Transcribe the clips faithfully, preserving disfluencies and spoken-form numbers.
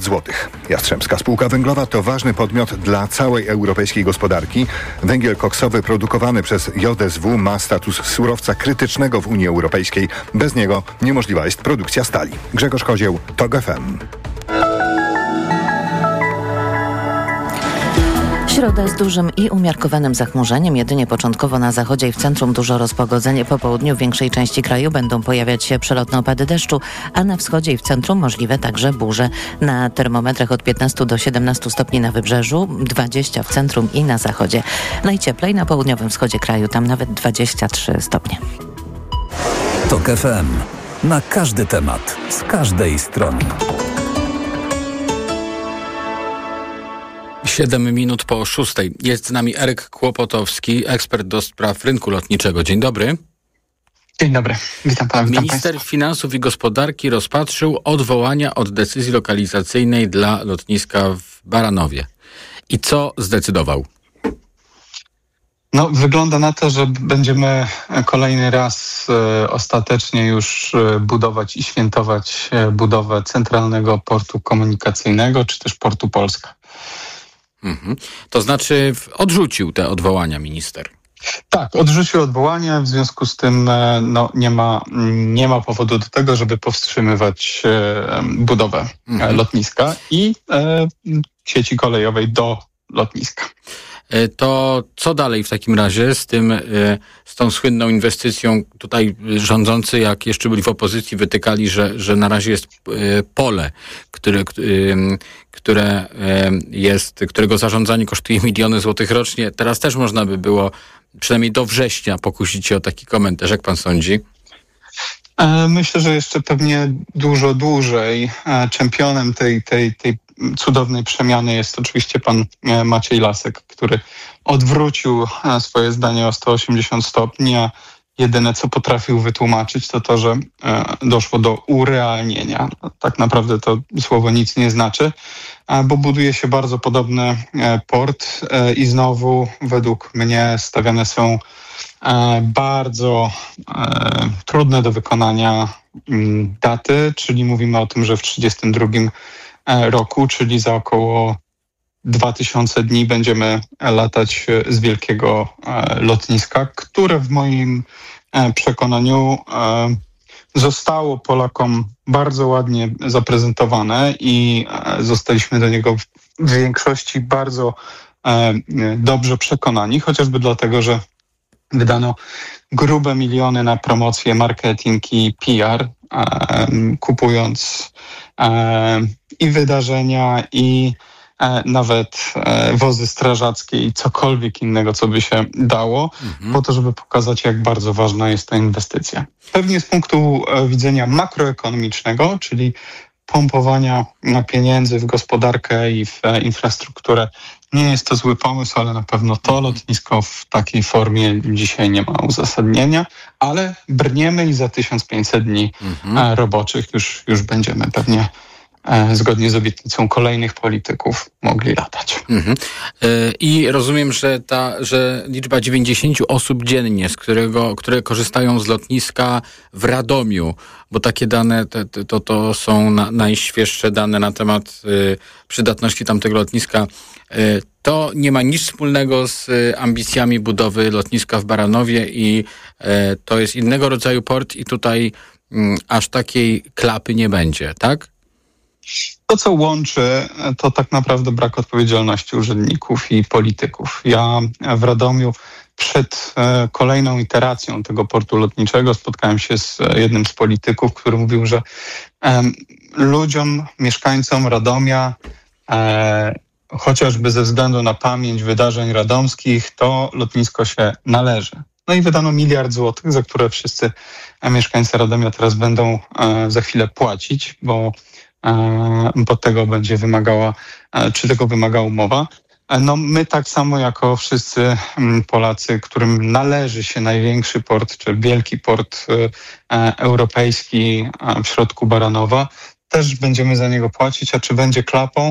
złotych. Jastrzębska Spółka Węglowa to ważny podmiot dla całej europejskiej gospodarki. Węgiel koksowy produkowany przez J S W ma status surowca krytycznego w Unii Europejskiej. Bez niego niemożliwa jest produkcja stali. Grzegorz Kozieł, TOG F M. Środa z dużym i umiarkowanym zachmurzeniem. Jedynie początkowo na zachodzie i w centrum dużo rozpogodzenie. Po południu w większej części kraju będą pojawiać się przelotne opady deszczu, a na wschodzie i w centrum możliwe także burze. Na termometrach od piętnastu do siedemnastu stopni na wybrzeżu, dwadzieścia w centrum i na zachodzie. Najcieplej na południowym wschodzie kraju, tam nawet dwadzieścia trzy stopnie. TOG F M. Na każdy temat, z każdej strony. Siedem minut po szóstej. Jest z nami Eryk Kłopotowski, ekspert do spraw rynku lotniczego. Dzień dobry. Dzień dobry. Witam pana. Witam Minister państwa. Finansów i Gospodarki rozpatrzył odwołania od decyzji lokalizacyjnej dla lotniska w Baranowie. I co zdecydował? No, wygląda na to, że będziemy kolejny raz e, ostatecznie już e, budować i świętować e, budowę Centralnego Portu Komunikacyjnego, czy też Portu Polska. Mhm. To znaczy odrzucił te odwołania minister. Tak, odrzucił odwołanie, w związku z tym e, no, nie ma, nie ma powodu do tego, żeby powstrzymywać e, budowę mhm. e, lotniska i e, sieci kolejowej do lotniska. To co dalej w takim razie z tym, z tą słynną inwestycją? Tutaj rządzący, jak jeszcze byli w opozycji, wytykali, że, że na razie jest pole, które, które jest, którego zarządzanie kosztuje miliony złotych rocznie. Teraz też można by było przynajmniej do września pokusić się o taki komentarz. Jak pan sądzi? Myślę, że jeszcze pewnie dużo dłużej. Czempionem tej, tej, tej cudownej przemiany jest oczywiście pan Maciej Lasek, który odwrócił swoje zdanie o sto osiemdziesiąt stopni, a jedyne, co potrafił wytłumaczyć, to to, że doszło do urealnienia. Tak naprawdę to słowo nic nie znaczy, bo buduje się bardzo podobny port i znowu według mnie stawiane są bardzo trudne do wykonania daty, czyli mówimy o tym, że w trzydziestym drugim roku, czyli za około dwa tysiące dni będziemy latać z wielkiego lotniska, które w moim przekonaniu zostało Polakom bardzo ładnie zaprezentowane i zostaliśmy do niego w większości bardzo dobrze przekonani, chociażby dlatego, że wydano grube miliony na promocję, marketing i P R, kupując i wydarzenia, i nawet wozy strażackie i cokolwiek innego, co by się dało, mhm. po to, żeby pokazać, jak bardzo ważna jest ta inwestycja. Pewnie z punktu widzenia makroekonomicznego, czyli pompowania pieniędzy w gospodarkę i w infrastrukturę, nie jest to zły pomysł, ale na pewno to lotnisko w takiej formie dzisiaj nie ma uzasadnienia, ale brniemy i za tysiąc pięćset dni mhm. roboczych już, już będziemy pewnie zgodnie z obietnicą kolejnych polityków mogli latać. Mhm. I rozumiem, że ta, że liczba dziewięćdziesiąt osób dziennie, z którego, które korzystają z lotniska w Radomiu, bo takie dane te, to, to są na, najświeższe dane na temat y, przydatności tamtego lotniska. Y, to nie ma nic wspólnego z y, ambicjami budowy lotniska w Baranowie i y, to jest innego rodzaju port i tutaj y, aż takiej klapy nie będzie, tak? To, co łączy, to tak naprawdę brak odpowiedzialności urzędników i polityków. Ja w Radomiu przed kolejną iteracją tego portu lotniczego spotkałem się z jednym z polityków, który mówił, że um, ludziom, mieszkańcom Radomia, e, chociażby ze względu na pamięć wydarzeń radomskich, to lotnisko się należy. No i wydano miliard złotych, za które wszyscy mieszkańcy Radomia teraz będą e, za chwilę płacić, bo bo tego będzie wymagała, czy tego wymaga umowa. No my tak samo jako wszyscy Polacy, którym należy się największy port, czy wielki port europejski w środku Baranowa, też będziemy za niego płacić, a czy będzie klapą?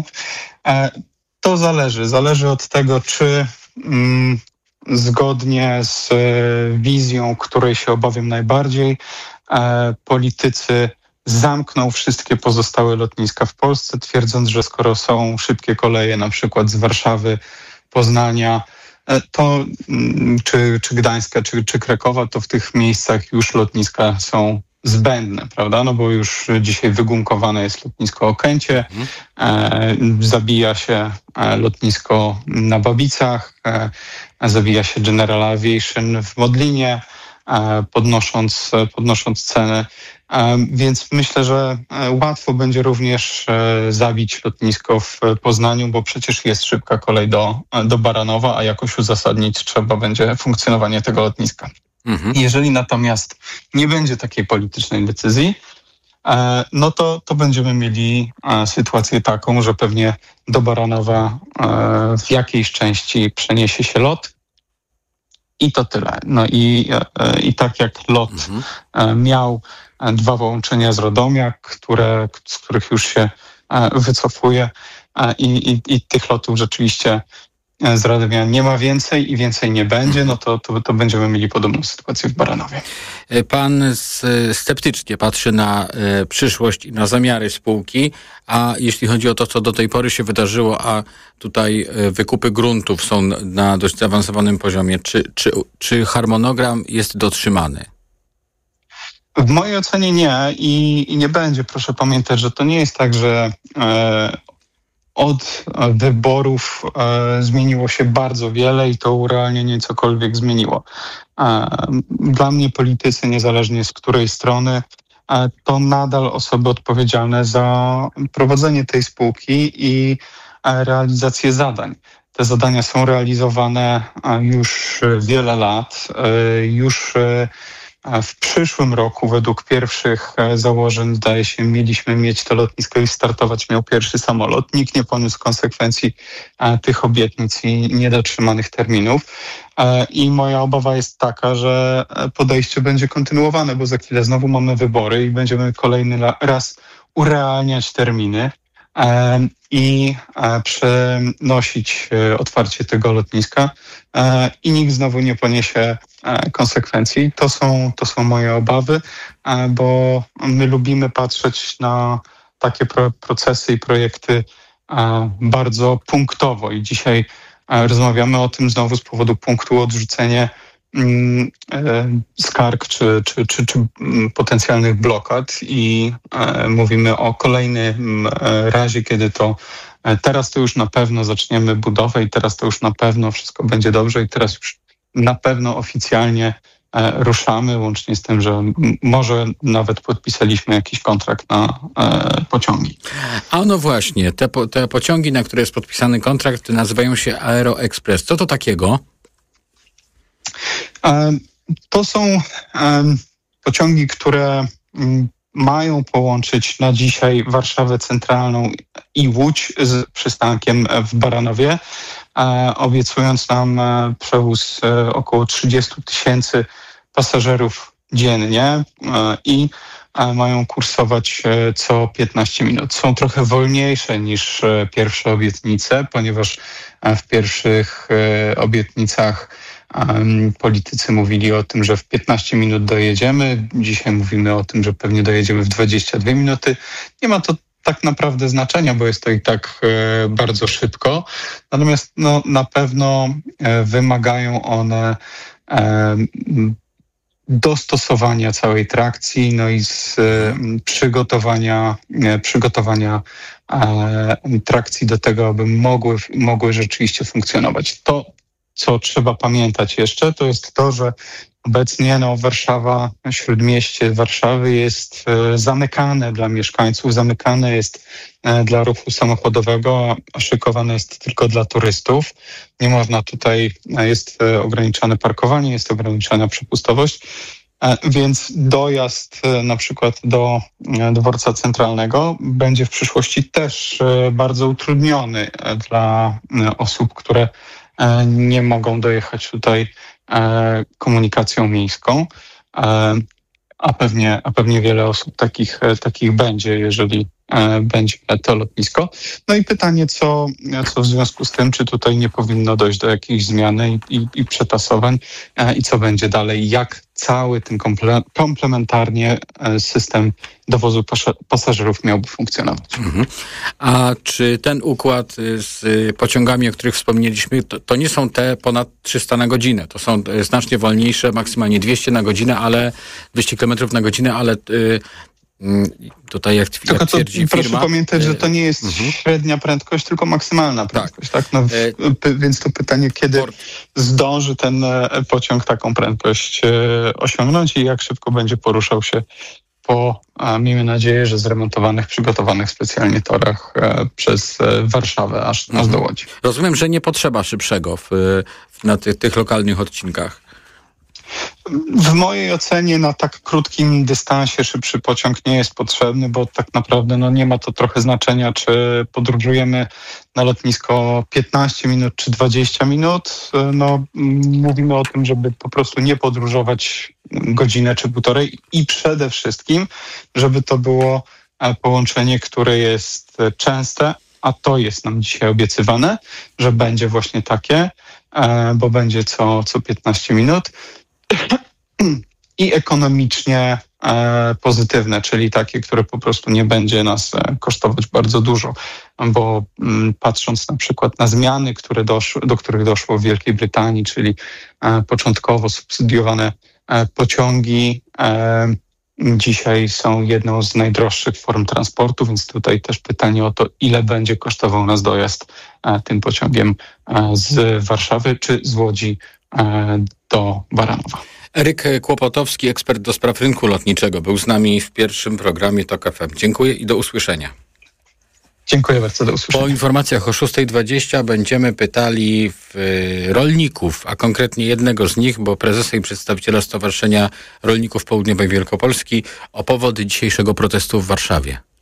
To zależy. Zależy od tego, czy mm, zgodnie z wizją, której się obawiam najbardziej, politycy zamknął wszystkie pozostałe lotniska w Polsce, twierdząc, że skoro są szybkie koleje, na przykład z Warszawy, Poznania, to czy, czy Gdańska, czy, czy Krakowa, to w tych miejscach już lotniska są zbędne, prawda? No bo już dzisiaj wygumkowane jest lotnisko Okęcie, mhm. e, zabija się lotnisko na Babicach, e, zabija się General Aviation w Modlinie, e, podnosząc, podnosząc ceny. E, więc myślę, że łatwo będzie również e, zabić lotnisko w Poznaniu, bo przecież jest szybka kolej do, do Baranowa, a jakoś uzasadnić trzeba będzie funkcjonowanie tego lotniska. Mhm. Jeżeli natomiast nie będzie takiej politycznej decyzji, e, no to, to będziemy mieli e, sytuację taką, że pewnie do Baranowa e, w jakiejś części przeniesie się lot i to tyle. No i, e, i tak jak lot mhm. e, miał dwa połączenia z Radomia, które, z których już się e, wycofuje e, i, i, i tych lotów rzeczywiście z Radomia nie ma więcej i więcej nie będzie, no to, to, to będziemy mieli podobną sytuację w Baranowie. Pan sceptycznie patrzy na e, przyszłość i na zamiary spółki, a jeśli chodzi o to, co do tej pory się wydarzyło, a tutaj e, wykupy gruntów są na dość zaawansowanym poziomie, czy, czy, czy harmonogram jest dotrzymany? W mojej ocenie nie i, i nie będzie. Proszę pamiętać, że to nie jest tak, że e, od wyborów e, zmieniło się bardzo wiele i to urealnienie cokolwiek zmieniło. E, dla mnie politycy, niezależnie z której strony, e, to nadal osoby odpowiedzialne za prowadzenie tej spółki i e, realizację zadań. Te zadania są realizowane e, już wiele lat. E, już e, w przyszłym roku, według pierwszych założeń, zdaje się, mieliśmy mieć to lotnisko i startować miał pierwszy samolot. Nikt nie poniósł konsekwencji tych obietnic i niedotrzymanych terminów. I moja obawa jest taka, że podejście będzie kontynuowane, bo za chwilę znowu mamy wybory i będziemy kolejny raz urealniać terminy i przenosić otwarcie tego lotniska i nikt znowu nie poniesie konsekwencji. To są, to są moje obawy, bo my lubimy patrzeć na takie pro, procesy i projekty bardzo punktowo i dzisiaj rozmawiamy o tym znowu z powodu punktu odrzucenie skarg czy, czy, czy, czy potencjalnych blokad i mówimy o kolejnym razie, kiedy to teraz to już na pewno zaczniemy budowę i teraz to już na pewno wszystko będzie dobrze i teraz już na pewno oficjalnie ruszamy, łącznie z tym, że może nawet podpisaliśmy jakiś kontrakt na e, pociągi. A no właśnie, te, po, te pociągi, na które jest podpisany kontrakt, nazywają się Aero Express. Co to takiego? E, to są e, pociągi, które m, mają połączyć na dzisiaj Warszawę Centralną i Łódź z przystankiem w Baranowie, e, obiecując nam e, przewóz e, około trzydzieści tysięcy pasażerów dziennie e, i e, mają kursować e, co piętnaście minut. Są trochę wolniejsze niż e, pierwsze obietnice, ponieważ e, w pierwszych e, obietnicach Um, politycy mówili o tym, że w piętnaście minut dojedziemy. Dzisiaj mówimy o tym, że pewnie dojedziemy w dwadzieścia dwie minuty. Nie ma to tak naprawdę znaczenia, bo jest to i tak e, bardzo szybko. Natomiast no, na pewno e, wymagają one e, dostosowania całej trakcji, no i z e, przygotowania, e, przygotowania e, trakcji do tego, aby mogły, mogły rzeczywiście funkcjonować. To Co trzeba pamiętać jeszcze, to jest to, że obecnie no, Warszawa, śródmieście Warszawy jest e, zamykane dla mieszkańców, zamykane jest e, dla ruchu samochodowego, a szykowane jest tylko dla turystów. Nie można tutaj, e, jest e, ograniczone parkowanie, jest ograniczona przepustowość, e, więc dojazd e, na przykład do e, dworca centralnego będzie w przyszłości też e, bardzo utrudniony e, dla e, osób, które nie mogą dojechać tutaj komunikacją miejską, a pewnie, a pewnie wiele osób takich, takich będzie, jeżeli będzie to lotnisko. No i pytanie, co, co w związku z tym, czy tutaj nie powinno dojść do jakiejś zmiany i, i, i przetasowań i co będzie dalej, jak cały ten komple- komplementarnie system dowozu pas- pasażerów miałby funkcjonować. Mhm. A czy ten układ z pociągami, o których wspomnieliśmy, to, to nie są te ponad trzysta na godzinę, to są znacznie wolniejsze, maksymalnie dwieście na godzinę, ale dwieście kilometrów na godzinę, ale y, tutaj jak, tylko jak twierdzi to, firma... Proszę pamiętać, że to nie jest mhm. średnia prędkość, tylko maksymalna prędkość. Tak. tak? No, e... p- więc to pytanie, kiedy Port. zdąży ten pociąg taką prędkość e, osiągnąć i jak szybko będzie poruszał się po, a miejmy nadzieję, że zremontowanych, przygotowanych specjalnie torach e, przez e, Warszawę aż, mhm. aż do Łodzi. Rozumiem, że nie potrzeba szybszego w, w, na tych, tych lokalnych odcinkach. W mojej ocenie na tak krótkim dystansie szybszy pociąg nie jest potrzebny, bo tak naprawdę no, nie ma to trochę znaczenia, czy podróżujemy na lotnisko piętnaście minut czy dwadzieścia minut. No, mówimy o tym, żeby po prostu nie podróżować godzinę czy półtorej i przede wszystkim, żeby to było połączenie, które jest częste, a to jest nam dzisiaj obiecywane, że będzie właśnie takie, bo będzie co, co piętnaście minut. I ekonomicznie e, pozytywne, czyli takie, które po prostu nie będzie nas e, kosztować bardzo dużo, bo m, patrząc na przykład na zmiany, które doszły, do których doszło w Wielkiej Brytanii, czyli e, początkowo subsydiowane e, pociągi e, dzisiaj są jedną z najdroższych form transportu, więc tutaj też pytanie o to, ile będzie kosztował nas dojazd e, tym pociągiem e, z Warszawy czy z Łodzi e, do Baranowa. Eryk Kłopotowski, ekspert do spraw rynku lotniczego, był z nami w pierwszym programie Tok F M. Dziękuję i do usłyszenia. Dziękuję bardzo, do usłyszenia. Po informacjach o szósta dwadzieścia będziemy pytali w, y, rolników, a konkretnie jednego z nich, bo prezesa i przedstawiciela Stowarzyszenia Rolników Południowej Wielkopolski, o powody dzisiejszego protestu w Warszawie.